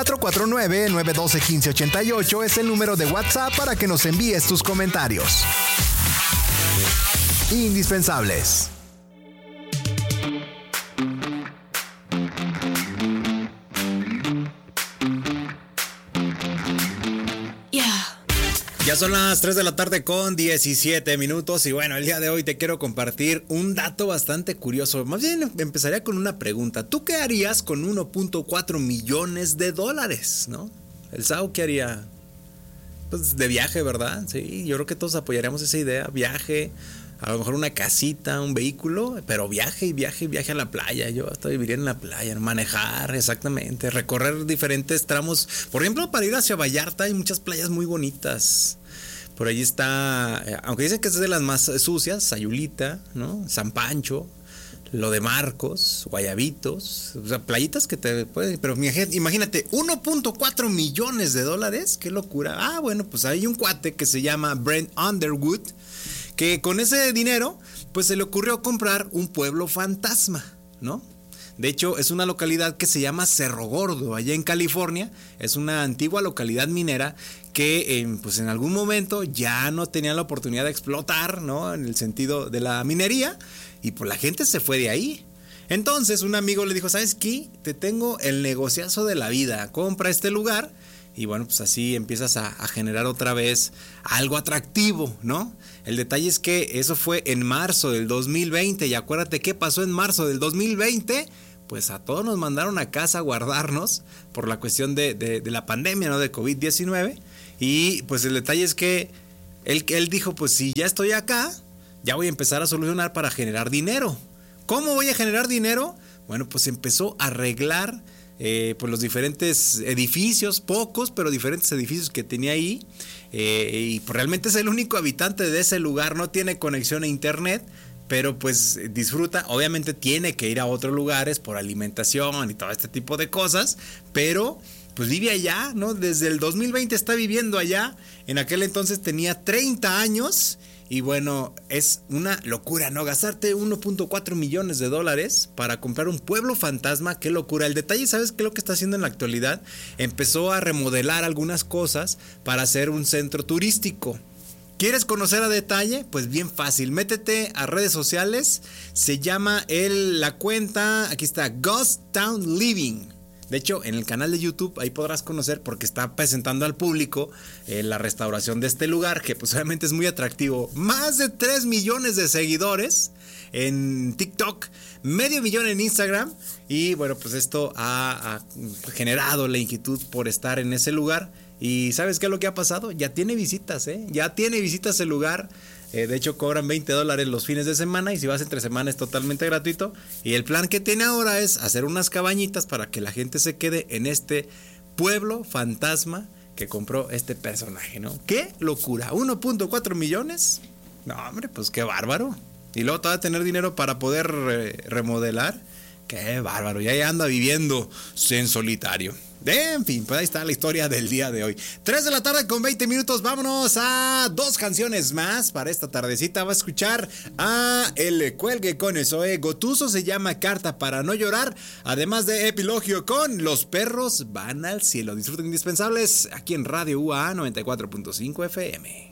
449-912-1588 es el número de WhatsApp para que nos envíes tus comentarios. Indispensables. Ya son las 3 de la tarde con 17 minutos y bueno, el día de hoy te quiero compartir un dato bastante curioso. Más bien empezaría con una pregunta. ¿Tú qué harías con 1.4 millones de dólares, no? ¿El Sao qué haría? Pues de viaje, ¿verdad? Sí, yo creo que todos apoyaríamos esa idea. Viaje, a lo mejor una casita, un vehículo, pero viaje a la playa. Yo hasta viviría en la playa, manejar, exactamente, recorrer diferentes tramos. Por ejemplo, para ir hacia Vallarta hay muchas playas muy bonitas. Por allí está, aunque dicen que es de las más sucias, Sayulita, ¿no? San Pancho, lo de Marcos, Guayabitos, o sea, playitas que te pueden, pero imagínate, 1.4 millones de dólares, qué locura. Ah, bueno, pues hay un cuate que se llama Brent Underwood, que con ese dinero, pues se le ocurrió comprar un pueblo fantasma, ¿no? De hecho, es una localidad que se llama Cerro Gordo, allá en California. Es una antigua localidad minera que pues en algún momento ya no tenía la oportunidad de explotar, ¿no? En el sentido de la minería, y pues la gente se fue de ahí. Entonces un amigo le dijo, ¿sabes qué? Te tengo el negociazo de la vida, compra este lugar. Y bueno, pues así empiezas a generar otra vez algo atractivo, ¿no? El detalle es que eso fue en marzo del 2020 y acuérdate qué pasó en marzo del 2020. Pues a todos nos mandaron a casa a guardarnos por la cuestión de la pandemia, ¿no? De COVID-19. Y pues el detalle es que él dijo, pues si ya estoy acá, ya voy a empezar a solucionar para generar dinero. ¿Cómo voy a generar dinero? Bueno, pues empezó a arreglar pues los diferentes edificios, pocos, pero diferentes edificios que tenía ahí. Y pues realmente es el único habitante de ese lugar, no tiene conexión a internet. Pero pues disfruta, obviamente tiene que ir a otros lugares por alimentación y todo este tipo de cosas, pero pues vive allá, ¿no? Desde el 2020 está viviendo allá, en aquel entonces tenía 30 años y bueno, es una locura, ¿no? Gastarte 1.4 millones de dólares para comprar un pueblo fantasma, qué locura. El detalle, ¿sabes qué es lo que está haciendo en la actualidad? Empezó a remodelar algunas cosas para hacer un centro turístico. ¿Quieres conocer a detalle? Pues bien fácil, métete a redes sociales, se llama la cuenta, aquí está, Ghost Town Living. De hecho, en el canal de YouTube ahí podrás conocer porque está presentando al público la restauración de este lugar, que pues obviamente es muy atractivo. Más de 3 millones de seguidores en TikTok, 500,000 en Instagram y bueno, pues esto ha generado la inquietud por estar en ese lugar. Y ¿sabes qué es lo que ha pasado? Ya tiene visitas, ya tiene visitas el lugar. De hecho cobran $20 los fines de semana y si vas entre semana es totalmente gratuito. Y el plan que tiene ahora es hacer unas cabañitas para que la gente se quede en este pueblo fantasma que compró este personaje, ¿no? ¡Qué locura! 1.4 millones. No, hombre, pues qué bárbaro. Y luego todavía tener dinero para poder remodelar. ¡Qué bárbaro! Ya anda viviendo en solitario. En fin, pues ahí está la historia del día de hoy. 3 de la tarde con 20 minutos. Vámonos a 2 canciones más para esta tardecita. Va a escuchar a El Cuelgue con Zoe Gotuso. Se llama Carta para no llorar. Además de Epilogio con Los perros van al cielo. Disfruten Indispensables aquí en Radio UA 94.5 FM.